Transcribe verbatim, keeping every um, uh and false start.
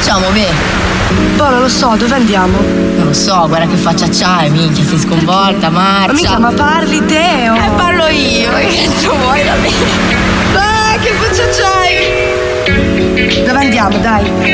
facciamo, Beh? Boh, non lo so, dove andiamo? Non lo so, guarda che faccia c'hai, minchia, sei sconvolta, marcia. Ma mica, ma parli te o... Eh, parlo io, che cazzo vuoi da me? Ah, che faccia c'hai? Dove andiamo, dai?